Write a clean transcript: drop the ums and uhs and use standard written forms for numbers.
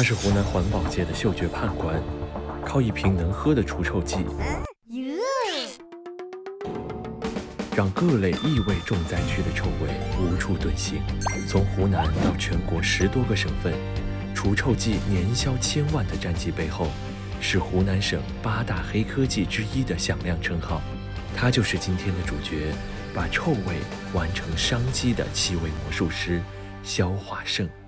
他是湖南环保界的嗅觉判官，靠一瓶能喝的除臭剂，让各类异味重灾区的臭味无处遁形。从湖南到全国10多个省份，除臭剂年销千万的战绩背后，是湖南省8大黑科技之一的响亮称号。他就是今天的主角，把臭味玩成商机的气味魔术师肖华胜。